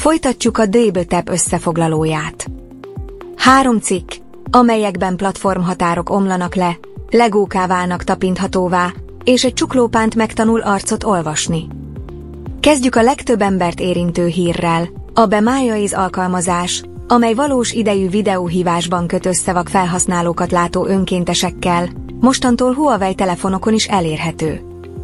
Folytatjuk a DBTEP összefoglalóját. 3 cikk, amelyekben platformhatárok omlanak le, legóká válnak tapinthatóvá, és egy csuklópánt megtanul arcot olvasni. Kezdjük a legtöbb embert érintő hírrel, a Bemaya's alkalmazás, amely valós idejű videóhívásban köt össze vak felhasználókat látó önkéntesekkel, mostantól Huawei telefonokon is elérhető.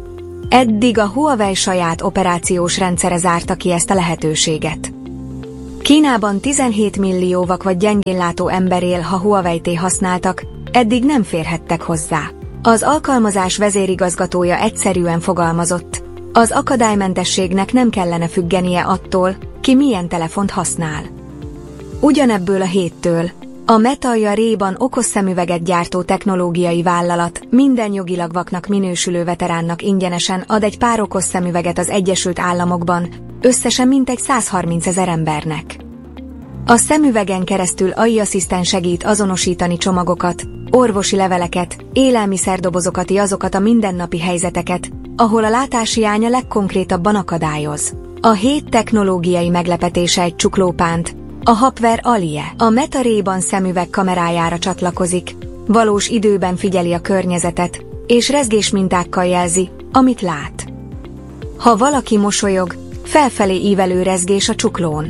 Eddig a Huawei saját operációs rendszere zárta ki ezt a lehetőséget. Kínában 17 millió vak vagy gyengénlátó ember él, ha Huawei-t használtak, eddig nem férhettek hozzá. Az alkalmazás vezérigazgatója egyszerűen fogalmazott, az akadálymentességnek nem kellene függenie attól, ki milyen telefont használ. Ugyanebből a héttől, a Meta a Ray-Ban okos szemüveget gyártó technológiai vállalat minden jogilag vaknak minősülő veteránnak ingyenesen ad egy pár okos szemüveget az Egyesült Államokban, összesen mintegy 130 000 embernek. A szemüvegen keresztül AI asszisztens segít azonosítani csomagokat, orvosi leveleket, élelmiszerdobozokat, azokat a mindennapi helyzeteket, ahol a látáshiány a legkonkrétabban akadályoz. A hét technológiai meglepetése egy csuklópánt, a Hapver Alie. A Meta Ray-Ban szemüveg kamerájára csatlakozik, valós időben figyeli a környezetet, és rezgésmintákkal jelzi, amit lát. Ha valaki mosolyog, felfelé ívelő rezgés a csuklón.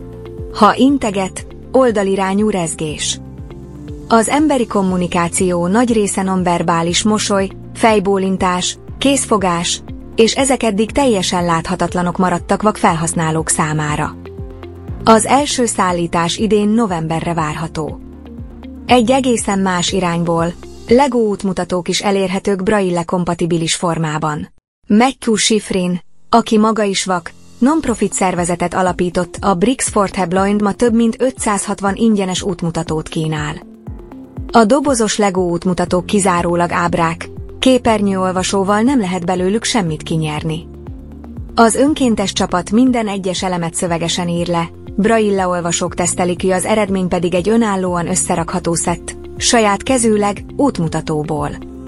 Ha integet, oldalirányú rezgés. Az emberi kommunikáció nagy része nonverbális mosoly, fejbólintás, kézfogás, és ezek eddig teljesen láthatatlanok maradtak vak felhasználók számára. Az első szállítás idén novemberre várható. Egy egészen más irányból, Lego útmutatók is elérhetők Braille-kompatibilis formában. Matthew Schifrin, aki maga is vak, non-profit szervezetet alapított, a Bricks for the Blind ma több mint 560 ingyenes útmutatót kínál. A dobozos Lego útmutatók kizárólag ábrák, képernyőolvasóval nem lehet belőlük semmit kinyerni. Az önkéntes csapat minden egyes elemet szövegesen ír le, Braille olvasók tesztelik ki, az eredmény pedig egy önállóan összerakható szett, saját kezűleg, útmutatóból.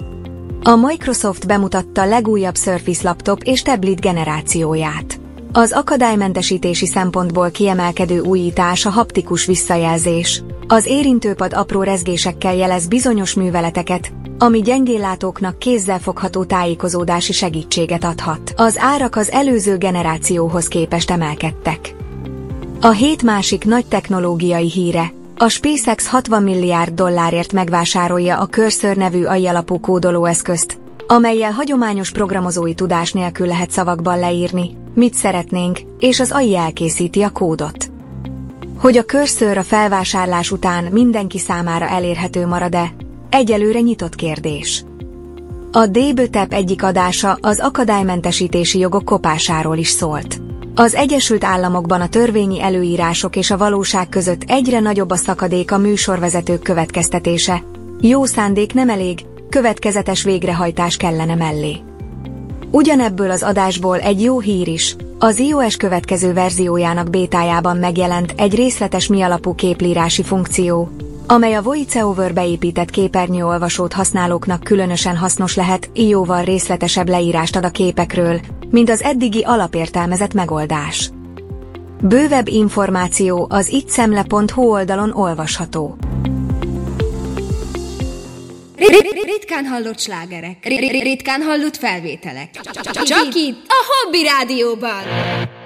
A Microsoft bemutatta legújabb Surface laptop és tablet generációját. Az akadálymentesítési szempontból kiemelkedő újítás a haptikus visszajelzés. Az érintőpad apró rezgésekkel jelez bizonyos műveleteket, ami gyengéllátóknak kézzelfogható tájékozódási segítséget adhat. Az árak az előző generációhoz képest emelkedtek. A hét másik nagy technológiai híre, a SpaceX $60 milliárd megvásárolja a Cursor nevű AI alapú kódolóeszközt, amellyel hagyományos programozói tudás nélkül lehet szavakban leírni, mit szeretnénk, és az AI elkészíti a kódot. Hogy a Cursor a felvásárlás után mindenki számára elérhető marad-e, egyelőre nyitott kérdés. A DBTEP egyik adása az akadálymentesítési jogok kopásáról is szólt. Az Egyesült Államokban a törvényi előírások és a valóság között egyre nagyobb a szakadék, a műsorvezetők következtetése. Jó szándék nem elég, következetes végrehajtás kellene mellé. Ugyanebből az adásból egy jó hír is, az iOS következő verziójának bétájában megjelent egy részletes mi alapú képlírási funkció, amely a VoiceOver beépített képernyőolvasót használóknak különösen hasznos lehet, jóval részletesebb leírást ad a képekről, mint az eddigi alapértelmezett megoldás. Bővebb információ az ittszemle.hu oldalon olvasható. Ritkán hallott slágerek, ritkán hallott felvételek. Csak itt, a Hobby Rádióban!